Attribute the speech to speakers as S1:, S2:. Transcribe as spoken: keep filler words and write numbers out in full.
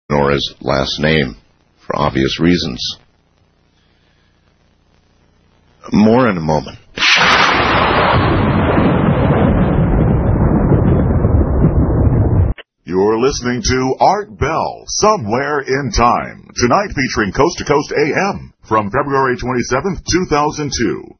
S1: nor his last name, for obvious reasons. More in a moment.
S2: You're listening to Art Bell, Somewhere in Time, tonight featuring Coast to Coast A M from February twenty-seventh, two thousand two.